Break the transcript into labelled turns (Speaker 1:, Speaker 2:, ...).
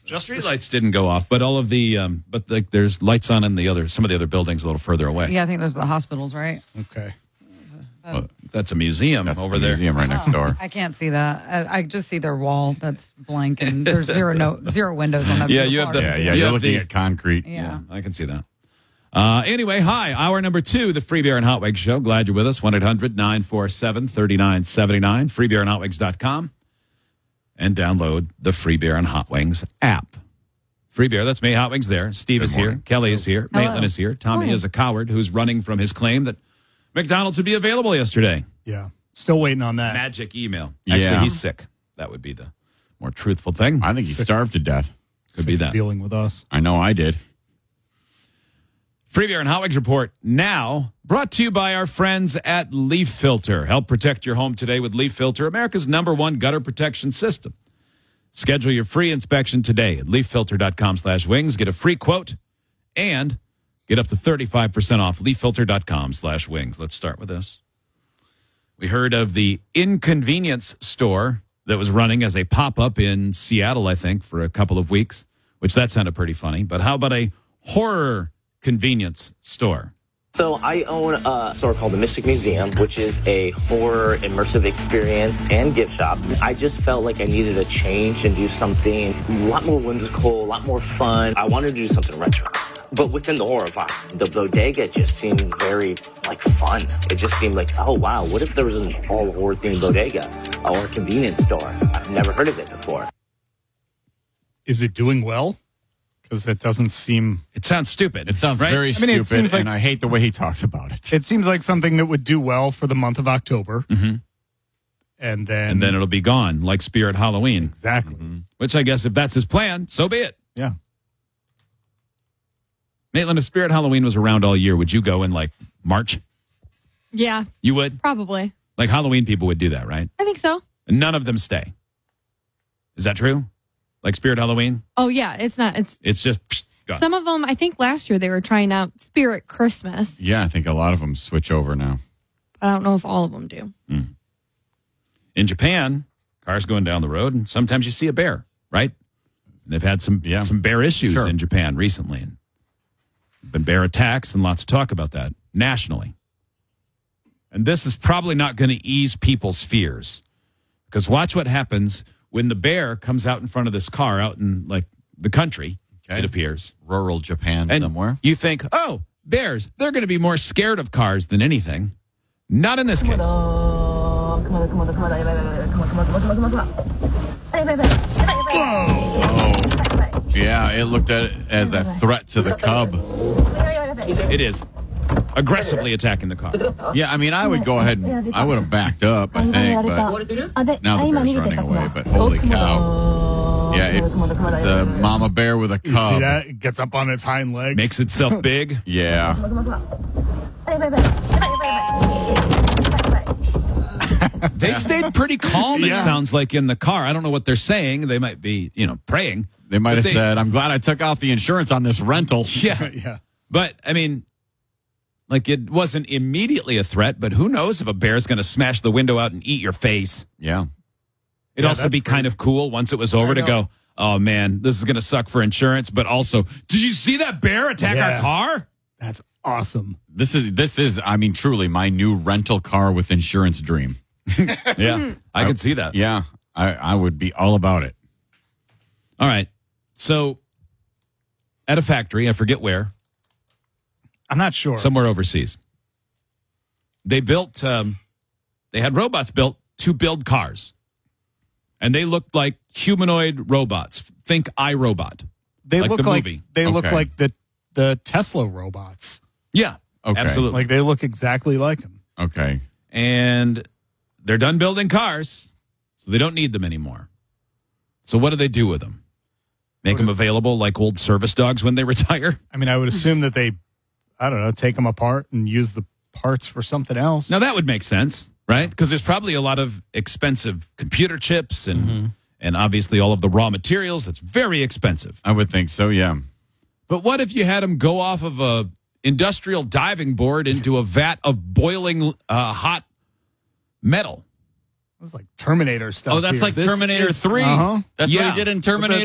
Speaker 1: Street lights didn't go off, but all of the there's lights on in some of the other buildings a little further away.
Speaker 2: Yeah, I think those are the hospitals, right?
Speaker 3: Okay.
Speaker 1: Well, that's a museum over
Speaker 4: the
Speaker 1: there.
Speaker 4: Museum right next door.
Speaker 2: I can't see that. I just see their wall that's blank, and there's zero windows on that.
Speaker 1: Yeah, you have the-
Speaker 4: You're looking at concrete.
Speaker 2: Yeah.
Speaker 1: I can see that. Anyway, hi. Hour number 2, the Free Beer and Hot Wigs Show. Glad you're with us. 1-800-947-3979. freebeerandhotwigs.com. And download the Free Beer and Hot Wings app. Free Beer, that's me. Hot Wings there. Steve is here. Kelly is here.
Speaker 2: Hello.
Speaker 1: Maitland is here. Tommy is a coward who's running from his claim that McDonald's would be available yesterday.
Speaker 3: Yeah. Still waiting on that.
Speaker 1: Magic email. Actually,
Speaker 4: Yeah.
Speaker 1: he's sick. That would be the more truthful thing.
Speaker 4: I think he starved to death.
Speaker 1: Could be that.
Speaker 3: Dealing with us.
Speaker 4: I know I did.
Speaker 1: Free Beer and Hot Wigs Report now brought to you by our friends at Leaf Filter. Help protect your home today with Leaf Filter, America's #1 gutter protection system. Schedule your free inspection today at leaffilter.com/wings. Get a free quote and get up to 35% off leaffilter.com/wings. Let's start with this. We heard of the Inconvenience Store that was running as a pop-up in Seattle, I think, for a couple of weeks, which that sounded pretty funny. But how about a horror convenience store?
Speaker 5: So I own a store called the Mystic Museum, which is a horror immersive experience and gift shop. I just felt like I needed a change and do something a lot more whimsical, a lot more fun. I wanted to do something retro, but within the horror vibe. The bodega just seemed very fun. It just seemed like, oh wow, what if there was an all horror themed bodega or a convenience store? I've never heard of it before.
Speaker 3: Is it doing well? Because it doesn't seem...
Speaker 1: It sounds stupid.
Speaker 4: It sounds
Speaker 1: right?
Speaker 4: very
Speaker 3: it
Speaker 4: stupid,
Speaker 3: seems like-
Speaker 4: and I hate the way he talks about it.
Speaker 3: It seems like something that would do well for the month of October.
Speaker 1: Mm-hmm.
Speaker 3: And then...
Speaker 1: And then it'll be gone, like Spirit Halloween.
Speaker 3: Exactly.
Speaker 4: Mm-hmm.
Speaker 1: Which I guess if that's his plan, so be it.
Speaker 3: Yeah.
Speaker 1: Maitland, if Spirit Halloween was around all year, would you go in March?
Speaker 6: Yeah,
Speaker 1: You would?
Speaker 6: probably.
Speaker 1: Like Halloween people would do that, right?
Speaker 6: I think so.
Speaker 1: And none of them stay. Is that true? Like Spirit Halloween?
Speaker 6: Oh, yeah. It's not.
Speaker 1: It's just gone.
Speaker 6: Some of them, I think last year they were trying out Spirit Christmas.
Speaker 4: Yeah, I think a lot of them switch over now.
Speaker 6: But I don't know if all of them do.
Speaker 1: In Japan, cars going down the road, and sometimes you see a bear, right? They've had some bear issues
Speaker 4: Sure.
Speaker 1: in Japan recently. And been bear attacks and lots of talk about that nationally. And this is probably not going to ease people's fears. Because watch what happens when the bear comes out in front of this car out in the country,
Speaker 4: Okay.
Speaker 1: it appears.
Speaker 4: Rural Japan
Speaker 1: And
Speaker 4: somewhere.
Speaker 1: you think, oh, bears, they're going to be more scared of cars than anything. Not in this case.
Speaker 4: Oh, yeah, it looked at it as a threat to the cub.
Speaker 1: It is aggressively attacking the car.
Speaker 4: Yeah, I mean, I would go ahead and I would have backed up, I think, but now the bear's running away. But holy cow. Yeah, it's a mama bear with a
Speaker 3: You see
Speaker 4: cub.
Speaker 3: that? It gets up on its hind legs.
Speaker 1: Makes itself big.
Speaker 4: Yeah.
Speaker 1: They stayed pretty calm, it
Speaker 3: Yeah.
Speaker 1: sounds like, in the car. I don't know what they're saying. They might be, praying.
Speaker 4: They might
Speaker 1: But
Speaker 4: have said, I'm glad I took out the insurance on this rental.
Speaker 1: Yeah.
Speaker 3: Yeah.
Speaker 1: But, I mean, it wasn't immediately a threat, but who knows if a bear's going to smash the window out and eat your face.
Speaker 4: Yeah.
Speaker 1: It'd
Speaker 3: Yeah,
Speaker 1: also
Speaker 3: that's
Speaker 1: be kind of cool once it was over to go, oh, man, this is going to suck for insurance. But also, did you see that bear attack our
Speaker 3: Yeah.
Speaker 1: car?
Speaker 3: That's awesome.
Speaker 4: This is, I mean, truly my new rental car with insurance dream.
Speaker 1: Yeah, I can see that.
Speaker 4: Yeah, I would be all about it.
Speaker 1: All right. So, at a factory, I forget where,
Speaker 3: I'm not sure.
Speaker 1: somewhere overseas, they built, they had robots built to build cars. And they looked like humanoid robots. Think iRobot.
Speaker 3: they
Speaker 1: like
Speaker 3: look
Speaker 1: the
Speaker 3: like
Speaker 1: movie.
Speaker 3: they look
Speaker 4: Okay.
Speaker 3: like the Tesla robots.
Speaker 1: Yeah,
Speaker 4: Okay.
Speaker 1: absolutely.
Speaker 3: Like they look exactly like them.
Speaker 4: Okay.
Speaker 1: And they're done building cars, so they don't need them anymore. So what do they do with them? Make them available like old service dogs when they retire?
Speaker 3: I mean, I would assume that they, I don't know, take them apart and use the parts for something else.
Speaker 1: Now, that would make sense, right? Because there's probably a lot of expensive computer chips and obviously all of the raw materials. That's very expensive.
Speaker 4: I would think so, yeah.
Speaker 1: But what if you had them go off of a industrial diving board into a vat of boiling hot metal?
Speaker 3: It was like Terminator stuff.
Speaker 4: Oh, that's
Speaker 3: here.
Speaker 4: like Terminator 3.
Speaker 3: Uh-huh.
Speaker 4: That's
Speaker 1: Yeah.
Speaker 4: what he did in Terminator